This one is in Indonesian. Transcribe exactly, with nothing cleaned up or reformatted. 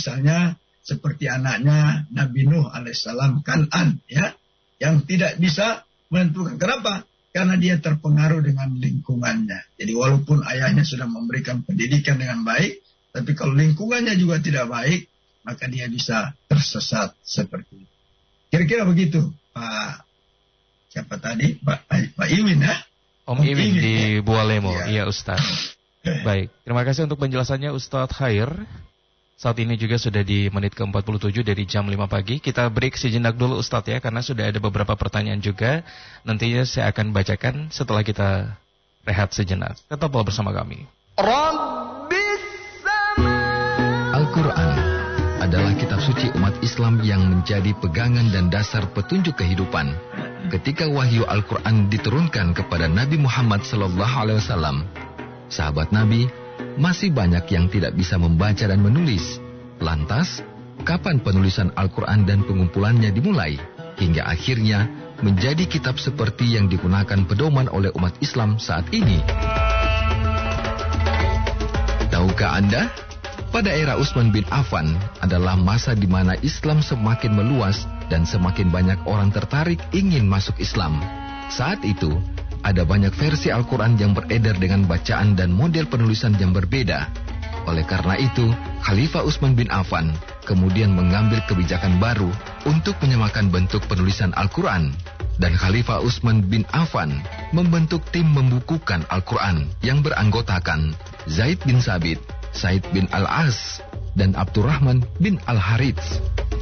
misalnya seperti anaknya Nabi Nuh alaihissalam, Kan'an, ya, yang tidak bisa menentukan. Kenapa? Karena dia terpengaruh dengan lingkungannya. Jadi walaupun ayahnya sudah memberikan pendidikan dengan baik, tapi kalau lingkungannya juga tidak baik, maka dia bisa tersesat seperti itu. Kira-kira begitu, Pak. Siapa tadi? Pak, Pak Iwin, ya? Om, Om Iwin, Iwin di ya? Bualemo. Iya, ya, Ustaz. Baik, terima kasih untuk penjelasannya Ustaz Khair. Saat ini juga sudah di menit ke empat puluh tujuh dari jam lima pagi. Kita break sejenak dulu Ustaz ya, karena sudah ada beberapa pertanyaan juga. Nantinya saya akan bacakan setelah kita rehat sejenak. Tetaplah bersama kami. Al-Quran adalah kitab suci umat Islam yang menjadi pegangan dan dasar petunjuk kehidupan. Ketika wahyu Al-Quran diturunkan kepada Nabi Muhammad sallallahu alaihi wasallam, sahabat Nabi masih banyak yang tidak bisa membaca dan menulis. Lantas, kapan penulisan Al-Quran dan pengumpulannya dimulai? Hingga akhirnya menjadi kitab seperti yang digunakan pedoman oleh umat Islam saat ini. Tahukah Anda? Pada era Utsman bin Affan adalah masa di mana Islam semakin meluas dan semakin banyak orang tertarik ingin masuk Islam. Saat itu, ada banyak versi Al-Quran yang beredar dengan bacaan dan model penulisan yang berbeda. Oleh karena itu, Khalifah Utsman bin Affan kemudian mengambil kebijakan baru untuk menyamakan bentuk penulisan Al-Quran. Dan Khalifah Utsman bin Affan membentuk tim membukukan Al-Quran yang beranggotakan Zaid bin Sabit, Said bin Al-As, dan Abdurrahman bin Al-Harits.